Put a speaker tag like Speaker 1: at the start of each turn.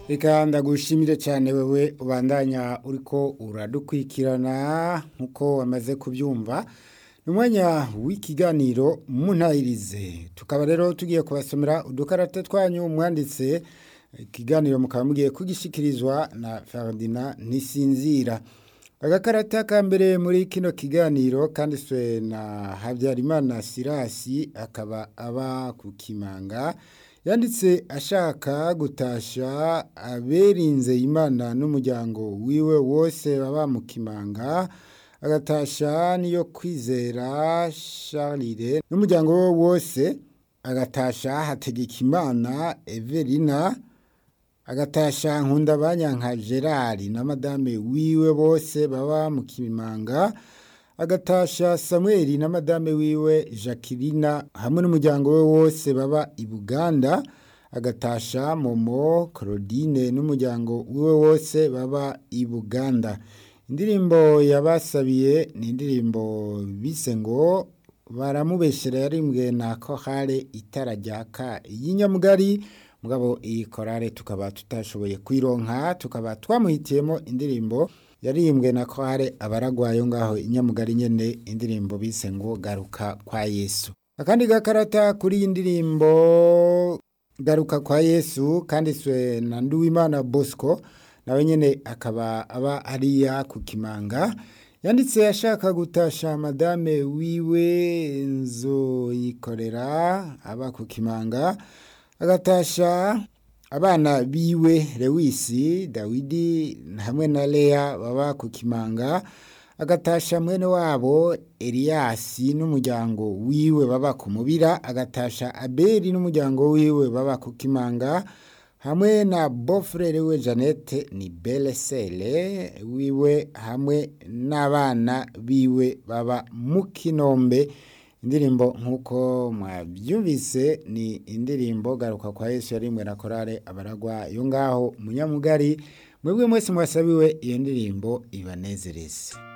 Speaker 1: Reka ndagushimire cyane wewe ubandanya uriko uradukwikirana nkuko wamaze kubyumva ni umwanya w'ikiganiro muntayirize tukaba rero tugiye kubasomera udukarate twanyu mwanditse ikiganiro mukaba mugiye kugishikirizwa na Ferdinand Nisinzira. Agakarata ka mbere muri kino kiganiro kanditswe na Habyarimana Sirasi akaba aba ku Kimanga yanditse ashaka gutasha aberinze Imana n'umuryango wiwe wose baba mu Kimanga agatasha niyo kwizera Charles n'umuryango we wose agatasha Hategekimana Everina agatasha Nkundabanyanka Gerard na madame wiwe bose baba mu Kimanga agatasha Samuel na madame wiwe Jacqueline hamwe n'umuryango we wose baba i Buganda agatasha Momo Claudine n'umuryango wiwe wose baba i Buganda. Indirimbo yabasabiye ni indirimbo bise ngo baramubeshera yarimbwe na Korale Itara ryaka y'inyamugari mugabo iyi korale tukaba tutashoboye kwironka tukaba twamuhitiyemo indirimbo yarimbwe na Korale abaragwayo ngaho inyamugari nyene indirimbo bise ngo garuka kwa Yesu. Akandi gakarata kuri indirimbo garuka kwa Yesu kanditswe na Nduwimana Bosco nawe nyene akaba aba ariya ku Kimanga yanditse ashaka gutasha madame wiwe Nzoyikorera aba ku Kimanga agatasha abana biwe Lewisi Dawidi hamwe na Lea baba ku Kimanga agatasha mwene wabo Eliasi n'umuryango wiwe baba ku Mubira agatasha Abeli n'umuryango wiwe baba ku Kimanga hamwe na bofrere we Janete ni Belesele wiwe hamwe n'abana biwe baba mu Kinombe. Indirimbo nkuko mwabyumvise ni indirimbo garuka kwa Yesu yarimwe na Korale abaragwa yo ngaho munyamugari mwebwe mwese mwasabiwe iyo ndirimbo ibanezereze.